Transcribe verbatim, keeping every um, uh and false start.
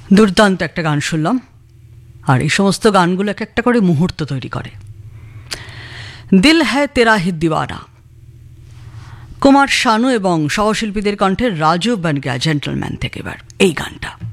দুর্দান্ত একটা গান শুনলাম, আর এই সমস্ত গানগুলো এক একটা করে মুহূর্ত তৈরি করে। দিল হ্যায় তেরা হি দিওয়ানা, কুমার শানু এবং সহশিল্পীদের কণ্ঠে রাজু বন গয়া জেন্টলম্যান থেকে এবার এই গানটা।